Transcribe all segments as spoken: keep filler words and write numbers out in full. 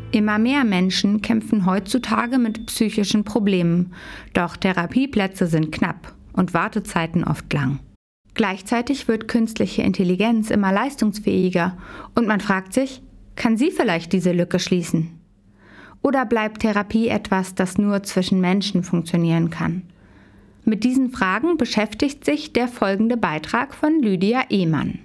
Immer mehr Menschen kämpfen heutzutage mit psychischen Problemen, doch Therapieplätze sind knapp und Wartezeiten oft lang. Gleichzeitig wird künstliche Intelligenz immer leistungsfähiger und man fragt sich, kann sie vielleicht diese Lücke schließen? Oder bleibt Therapie etwas, das nur zwischen Menschen funktionieren kann? Mit diesen Fragen beschäftigt sich der folgende Beitrag von Lydia Ehmann.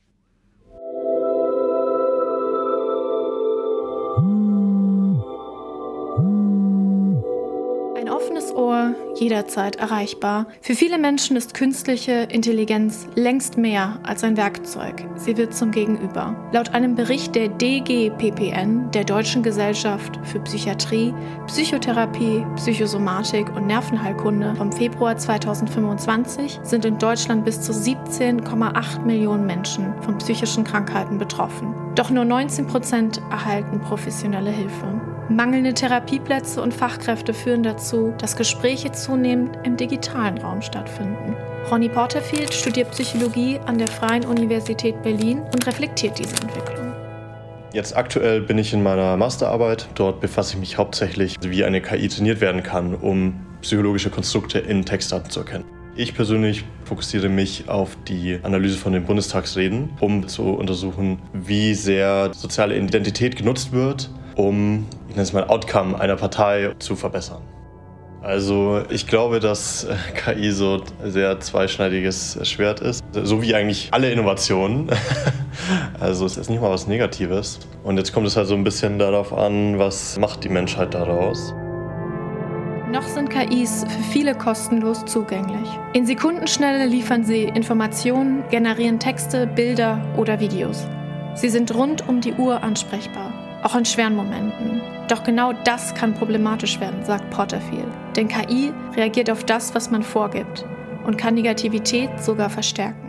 Ein offenes Ohr, jederzeit erreichbar. Für viele Menschen ist künstliche Intelligenz längst mehr als ein Werkzeug. Sie wird zum Gegenüber. Laut einem Bericht der D G P P N, der Deutschen Gesellschaft für Psychiatrie, Psychotherapie, Psychosomatik und Nervenheilkunde vom Februar zweitausendfünfundzwanzig sind in Deutschland bis zu siebzehn Komma acht Millionen Menschen von psychischen Krankheiten betroffen. Doch nur neunzehn Prozent erhalten professionelle Hilfe. Mangelnde Therapieplätze und Fachkräfte führen dazu, dass Gespräche zunehmend im digitalen Raum stattfinden. Ronny Porterfield studiert Psychologie an der Freien Universität Berlin und reflektiert diese Entwicklung. Jetzt aktuell bin ich in meiner Masterarbeit. Dort befasse ich mich hauptsächlich, wie eine K I trainiert werden kann, um psychologische Konstrukte in Textdaten zu erkennen. Ich persönlich fokussiere mich auf die Analyse von den Bundestagsreden, um zu untersuchen, wie sehr soziale Identität genutzt wird, um, ich nenne es mal, Outcome einer Partei zu verbessern. Also ich glaube, dass K I so ein sehr zweischneidiges Schwert ist, so wie eigentlich alle Innovationen. Also es ist nicht mal was Negatives. Und jetzt kommt es halt so ein bisschen darauf an, was macht die Menschheit daraus. Noch sind K Is für viele kostenlos zugänglich. In Sekundenschnelle liefern sie Informationen, generieren Texte, Bilder oder Videos. Sie sind rund um die Uhr ansprechbar, auch in schweren Momenten. Doch genau das kann problematisch werden, sagt Porterfield. Denn K I reagiert auf das, was man vorgibt und kann Negativität sogar verstärken.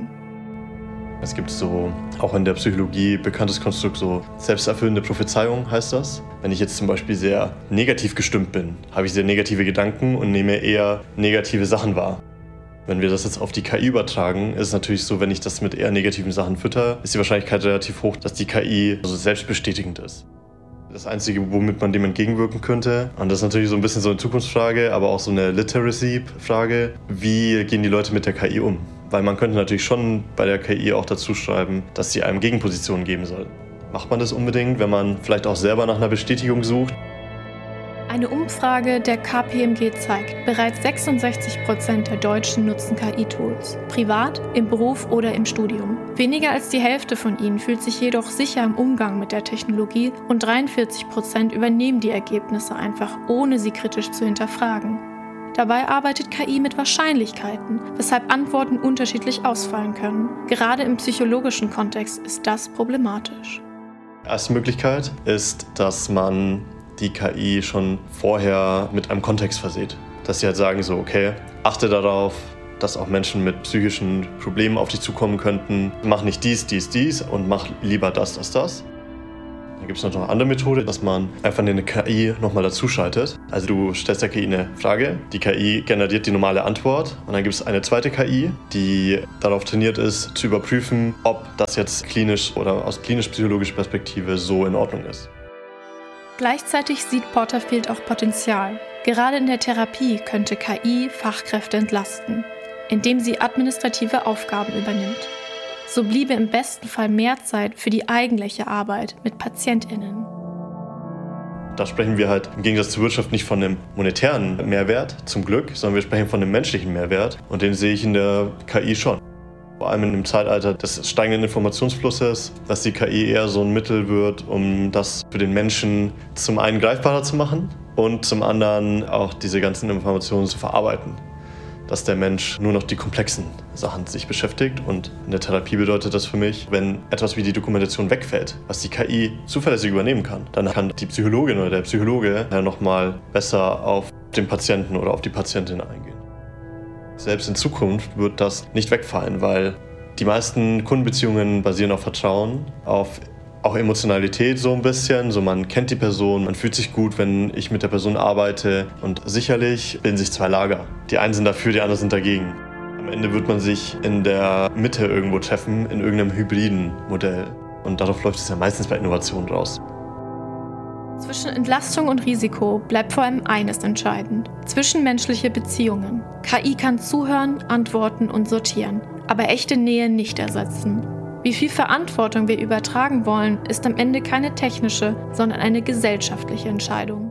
Es gibt so, auch in der Psychologie, bekanntes Konstrukt, so selbsterfüllende Prophezeiung heißt das. Wenn ich jetzt zum Beispiel sehr negativ gestimmt bin, habe ich sehr negative Gedanken und nehme eher negative Sachen wahr. Wenn wir das jetzt auf die K I übertragen, ist es natürlich so, wenn ich das mit eher negativen Sachen fütter, ist die Wahrscheinlichkeit relativ hoch, dass die K I also selbstbestätigend ist. Das Einzige, womit man dem entgegenwirken könnte, und das ist natürlich so ein bisschen so eine Zukunftsfrage, aber auch so eine Literacy-Frage, wie gehen die Leute mit der K I um? Weil man könnte natürlich schon bei der K I auch dazu schreiben, dass sie einem Gegenpositionen geben soll. Macht man das unbedingt, wenn man vielleicht auch selber nach einer Bestätigung sucht? Eine Umfrage der K P M G zeigt, bereits sechsundsechzig Prozent der Deutschen nutzen K I-Tools. Privat, im Beruf oder im Studium. Weniger als die Hälfte von ihnen fühlt sich jedoch sicher im Umgang mit der Technologie und dreiundvierzig Prozent übernehmen die Ergebnisse einfach, ohne sie kritisch zu hinterfragen. Dabei arbeitet K I mit Wahrscheinlichkeiten, weshalb Antworten unterschiedlich ausfallen können. Gerade im psychologischen Kontext ist das problematisch. Die erste Möglichkeit ist, dass man die K I schon vorher mit einem Kontext verseht. Dass sie halt sagen so, okay, achte darauf, dass auch Menschen mit psychischen Problemen auf dich zukommen könnten. Mach nicht dies, dies, dies und mach lieber das, das, das. Dann gibt es noch eine andere Methode, dass man einfach eine K I nochmal dazuschaltet. Also du stellst der K I eine Frage, die K I generiert die normale Antwort und dann gibt es eine zweite K I, die darauf trainiert ist, zu überprüfen, ob das jetzt klinisch oder aus klinisch-psychologischer Perspektive so in Ordnung ist. Gleichzeitig sieht Porterfield auch Potenzial. Gerade in der Therapie könnte K I Fachkräfte entlasten, indem sie administrative Aufgaben übernimmt. So bliebe im besten Fall mehr Zeit für die eigentliche Arbeit mit PatientInnen. Da sprechen wir halt im Gegensatz zur Wirtschaft nicht von einem monetären Mehrwert, zum Glück, sondern wir sprechen von einem menschlichen Mehrwert und den sehe ich in der K I schon. Vor allem in dem Zeitalter des steigenden Informationsflusses, dass die K I eher so ein Mittel wird, um das für den Menschen zum einen greifbarer zu machen und zum anderen auch diese ganzen Informationen zu verarbeiten. Dass der Mensch nur noch die komplexen Sachen sich beschäftigt. Und in der Therapie bedeutet das für mich, wenn etwas wie die Dokumentation wegfällt, was die K I zuverlässig übernehmen kann, dann kann die Psychologin oder der Psychologe ja nochmal besser auf den Patienten oder auf die Patientin eingehen. Selbst in Zukunft wird das nicht wegfallen, weil die meisten Kundenbeziehungen basieren auf Vertrauen, auf auch Emotionalität so ein bisschen. So, man kennt die Person, man fühlt sich gut, wenn ich mit der Person arbeite. Und sicherlich bilden sich zwei Lager. Die einen sind dafür, die anderen sind dagegen. Am Ende wird man sich in der Mitte irgendwo treffen, in irgendeinem hybriden Modell. Und darauf läuft es ja meistens bei Innovationen raus. Zwischen Entlastung und Risiko bleibt vor allem eines entscheidend: zwischenmenschliche Beziehungen. K I kann zuhören, antworten und sortieren, aber echte Nähe nicht ersetzen. Wie viel Verantwortung wir übertragen wollen, ist am Ende keine technische, sondern eine gesellschaftliche Entscheidung.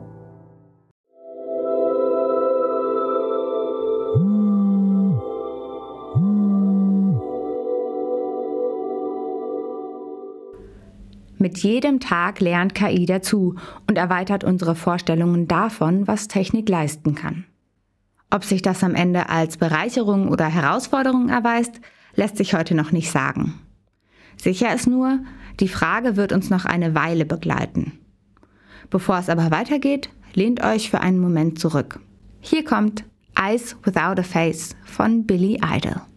Mit jedem Tag lernt K I dazu und erweitert unsere Vorstellungen davon, was Technik leisten kann. Ob sich das am Ende als Bereicherung oder Herausforderung erweist, lässt sich heute noch nicht sagen. Sicher ist nur, die Frage wird uns noch eine Weile begleiten. Bevor es aber weitergeht, lehnt euch für einen Moment zurück. Hier kommt Eyes Without a Face von Billy Idol.